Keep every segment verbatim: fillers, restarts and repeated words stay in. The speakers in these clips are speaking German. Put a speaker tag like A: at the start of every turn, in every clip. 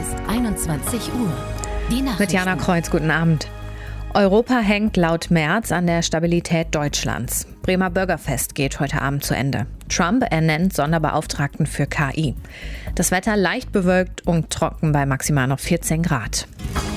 A: ist einundzwanzig Uhr. Die Nachrichten.
B: Mit Jana Kreuz, guten Abend. Europa hängt laut Merz an der Stabilität Deutschlands. Bremer Bürgerfest geht heute Abend zu Ende. Trump ernennt Sonderbeauftragten für K I. Das Wetter leicht bewölkt und trocken bei maximal noch vierzehn Grad.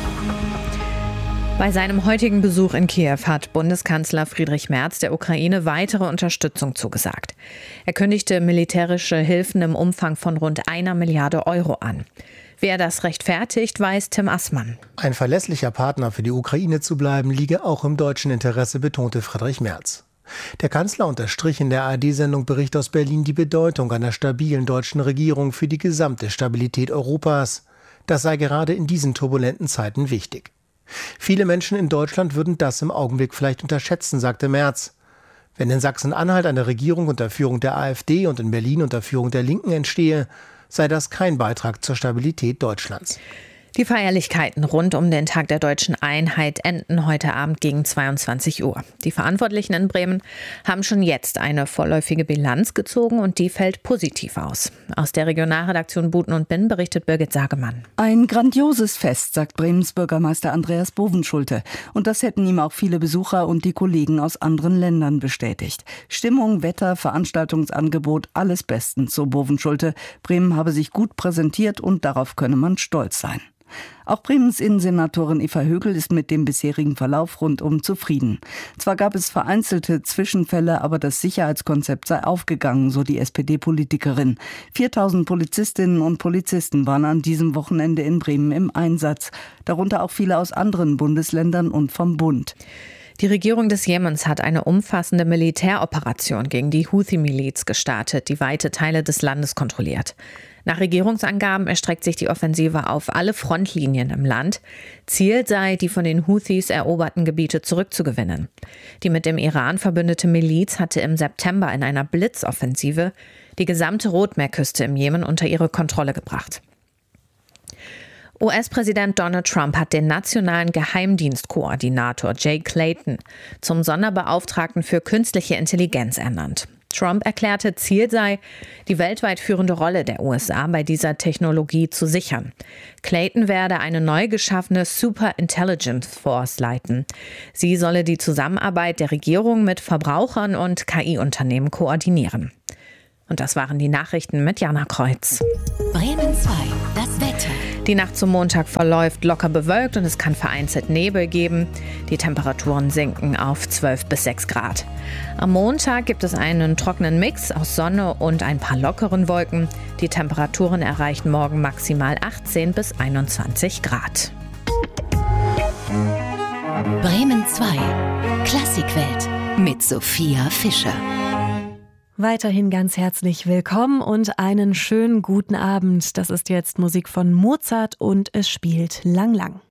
B: Bei seinem heutigen Besuch in Kiew hat Bundeskanzler Friedrich Merz der Ukraine weitere Unterstützung zugesagt. Er kündigte militärische Hilfen im Umfang von rund einer Milliarde Euro an. Wer das rechtfertigt, weiß Tim Assmann.
C: Ein verlässlicher Partner für die Ukraine zu bleiben, liege auch im deutschen Interesse, betonte Friedrich Merz. Der Kanzler unterstrich in der A R D-Sendung Bericht aus Berlin die Bedeutung einer stabilen deutschen Regierung für die gesamte Stabilität Europas. Das sei gerade in diesen turbulenten Zeiten wichtig. Viele Menschen in Deutschland würden das im Augenblick vielleicht unterschätzen, sagte Merz. Wenn in Sachsen-Anhalt eine Regierung unter Führung der AfD und in Berlin unter Führung der Linken entstehe, sei das kein Beitrag zur Stabilität Deutschlands.
B: Die Feierlichkeiten rund um den Tag der deutschen Einheit enden heute Abend gegen zweiundzwanzig Uhr. Die Verantwortlichen in Bremen haben schon jetzt eine vorläufige Bilanz gezogen und die fällt positiv aus. Aus der Regionalredaktion Buten und Binn berichtet Birgit Sagemann.
D: Ein grandioses Fest, sagt Bremens Bürgermeister Andreas Bovenschulte. Und das hätten ihm auch viele Besucher und die Kollegen aus anderen Ländern bestätigt. Stimmung, Wetter, Veranstaltungsangebot, alles bestens, so Bovenschulte. Bremen habe sich gut präsentiert und darauf könne man stolz sein. Auch Bremens Innensenatorin Eva Högel ist mit dem bisherigen Verlauf rundum zufrieden. Zwar gab es vereinzelte Zwischenfälle, aber das Sicherheitskonzept sei aufgegangen, so die S P D-Politikerin. viertausend Polizistinnen und Polizisten waren an diesem Wochenende in Bremen im Einsatz, darunter auch viele aus anderen Bundesländern und vom Bund.
B: Die Regierung des Jemens hat eine umfassende Militäroperation gegen die Houthi-Miliz gestartet, die weite Teile des Landes kontrolliert. Nach Regierungsangaben erstreckt sich die Offensive auf alle Frontlinien im Land. Ziel sei, die von den Houthis eroberten Gebiete zurückzugewinnen. Die mit dem Iran verbündete Miliz hatte im September in einer Blitzoffensive die gesamte Rotmeerküste im Jemen unter ihre Kontrolle gebracht. U S-Präsident Donald Trump hat den nationalen Geheimdienstkoordinator Jay Clayton zum Sonderbeauftragten für künstliche Intelligenz ernannt. Trump erklärte, Ziel sei, die weltweit führende Rolle der U S A bei dieser Technologie zu sichern. Clayton werde eine neu geschaffene Super Intelligence Force leiten. Sie solle die Zusammenarbeit der Regierung mit Verbrauchern und K I-Unternehmen koordinieren. Und das waren die Nachrichten mit Jana Kreuz.
A: Bremen zwei, das Wetter.
B: Die Nacht zum Montag verläuft locker bewölkt und es kann vereinzelt Nebel geben. Die Temperaturen sinken auf zwölf bis sechs Grad. Am Montag gibt es einen trockenen Mix aus Sonne und ein paar lockeren Wolken. Die Temperaturen erreichen morgen maximal achtzehn bis einundzwanzig Grad.
A: Bremen zwei, Klassikwelt mit Sophia Fischer.
E: Weiterhin ganz herzlich willkommen und einen schönen guten Abend. Das ist jetzt Musik von Mozart und es spielt Lang Lang.